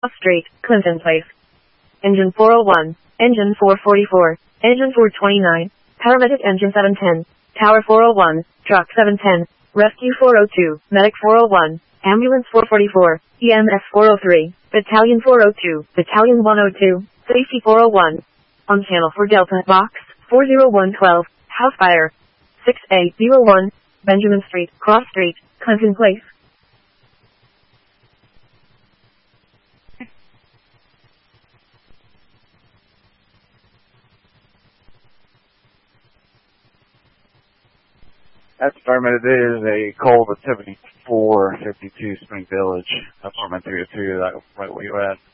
Street, Clinton Place. Engine 401, Engine 444, Engine 429, Paramedic Engine 710, Tower 401, Truck 710, Rescue 402, Medic 401, Ambulance 444, EMS 403, Battalion 402, Battalion 102, Safety 401. On Channel 4 Delta Box 40112, House Fire 6A01, Benjamin Street, Cross Street, Clinton Place. That's affirmative. It is a call to 7452 Spring Village, apartment 302, that right where you're at.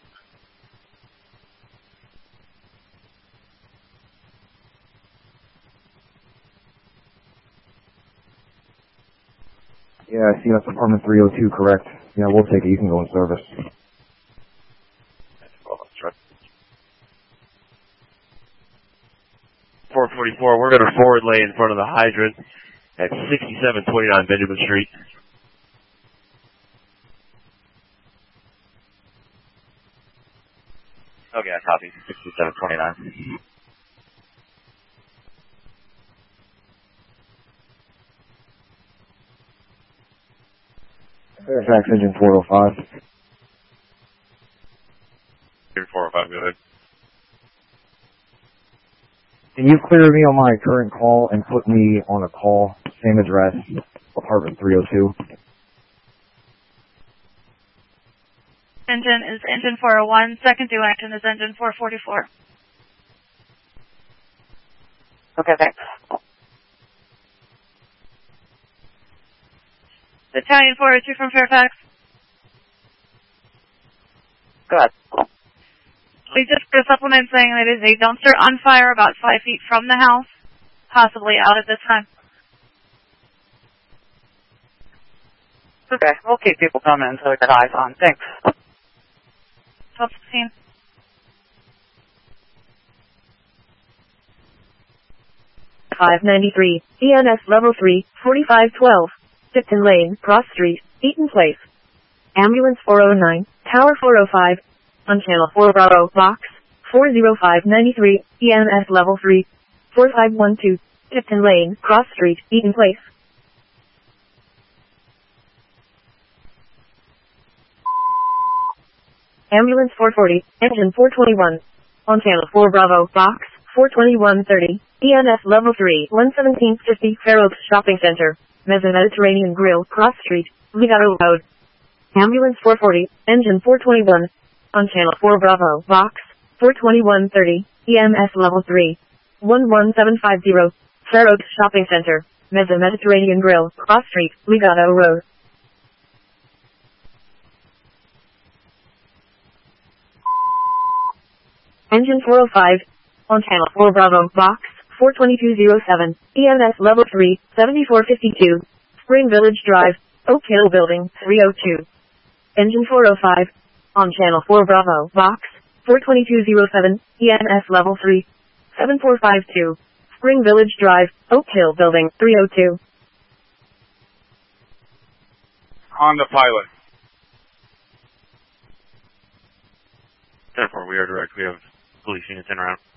Yeah, I see that's apartment 302, correct. Yeah, we'll take it. You can go in service. Well, that's right. 444, we're going to forward lay in front of the hydrant at 6729 Benjamin Street. Okay, I copy. 6729. Fairfax Engine 405. Engine 405, go ahead. Can you clear me on my current call and put me on a call, same address, apartment 302? Engine is Engine 401. Second due action is Engine 444. Okay, thanks. Battalion 402 from Fairfax. Go ahead. We just put a supplement saying that it is a dumpster on fire about 5 feet from the house, possibly out at this time. Okay, we'll keep people coming until we get eyes on. Thanks. 1216. .593, ENS Level 3, 4512, Tipton Lane, Cross Street, Eaton Place. Ambulance 409, Tower 405, on Channel 4 Bravo, Box 40593, EMS Level 3, 4512, Tipton Lane, Cross Street, Eaton Place. Ambulance 440, Engine 421, on Channel 4 Bravo, Box 42130, EMS Level 3, 11750, Fair Oaks Shopping Center, Meza Mediterranean Grill, Cross Street, Ligado Road. Ambulance 440, Engine 421, on Channel 4 Bravo, Box 42130, EMS Level 3, 11750, Fair Oaks Shopping Center, Meza Mediterranean Grill, Cross Street, Ligado Road. Engine 405, on Channel 4 Bravo, Box 42207, EMS Level 3, 7452, Spring Village Drive, Oak Hill Building, 302. Engine 405, on Channel 4 Bravo, Box 42207, EMS Level 3, 7452, Spring Village Drive, Oak Hill Building, 302. Honda Pilot. Therefore, we are direct. We have police units in around.